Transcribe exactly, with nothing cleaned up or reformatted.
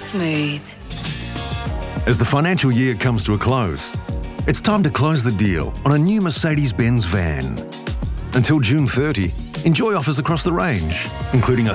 smooth. As the financial year comes to a close, it's time to close the deal on a new Mercedes-Benz van. Until June thirtieth, enjoy offers across the range, including a